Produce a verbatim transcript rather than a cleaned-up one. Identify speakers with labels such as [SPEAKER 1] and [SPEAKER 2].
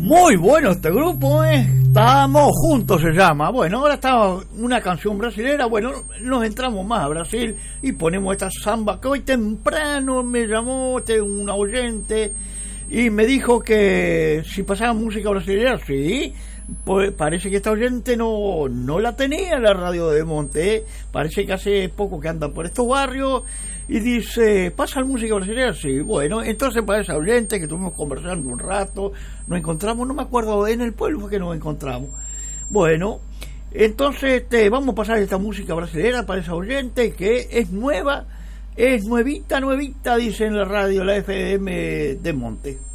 [SPEAKER 1] Muy bueno este grupo, ¿eh? Estamos juntos, se llama. Bueno, ahora está una canción brasilera. Bueno, nos entramos más a Brasil y ponemos esta samba que hoy temprano me llamó un oyente y me dijo que si pasaba música brasileña. Sí, pues parece que esta oyente no, no la tenía en la radio de Monte, ¿eh? Parece que hace poco que anda por estos barrios y dice, ¿pasa música brasileña? Sí, bueno, entonces para esa oyente que estuvimos conversando un rato, nos encontramos, no me acuerdo, en el pueblo fue que nos encontramos. Bueno, entonces este, vamos a pasar esta música brasileña para esa oyente que es nueva, es nuevita, nuevita, dice en la radio, la F M de Monte.